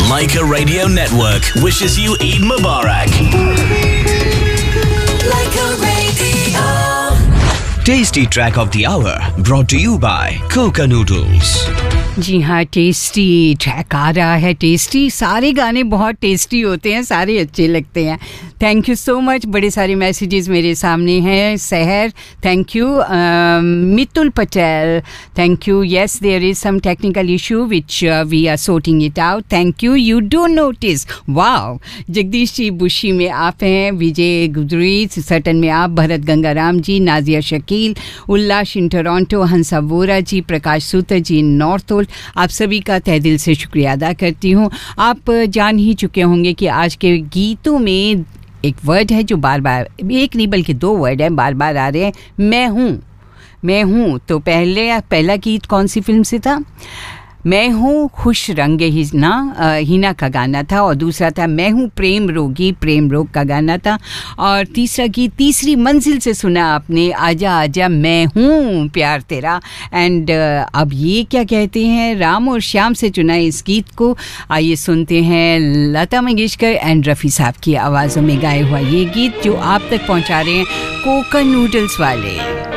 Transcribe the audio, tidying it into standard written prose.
Laika Radio Network wishes you Eid Mubarak. Laika Radio. Tasty track of the hour brought to you by Coca Noodles. जी हाँ, tasty track आ रहा है. Tasty, सारे गाने बहुत tasty होते हैं, सारे अच्छे लगते हैं. Thank you so much. बड़े सारे मैसेजेस मेरे सामने हैं. सहर, thank you. Mitul Patel, thank you. Yes, there is some technical issue which we are sorting it out. Thank you. You don't notice. Wow. Jagdish ji बुशी में आप हैं. विजय गुजरी सटन में आप. भरत गंगाराम जी, नाजिया शकील, उल्लास इन टोरंटो, हंसा वोरा जी, प्रकाश सूतर जी नॉर्थोल. आप सभी का तहे दिल से शुक्रिया अदा करती हूँ. आप जान ही चुके होंगे कि आज के गीतों में एक वर्ड है जो बार बार, एक नहीं बल्कि दो वर्ड हैं बार बार आ रहे हैं. मैं हूँ. तो पहला गीत कौन सी फिल्म से था? मैं हूँ खुश रंग हीना का गाना था. और दूसरा था मैं हूँ प्रेम रोग का गाना था. और तीसरा गीत तीसरी मंजिल से सुना आपने, आजा आजा मैं हूँ प्यार तेरा. एंड अब ये क्या कहते हैं, राम और श्याम से चुना इस गीत को. आइए सुनते हैं लता मंगेशकर एंड रफ़ी साहब की आवाज़ों में गाया हुआ ये गीत जो आप तक पहुँचा रहे हैं कोका नूडल्स वाले.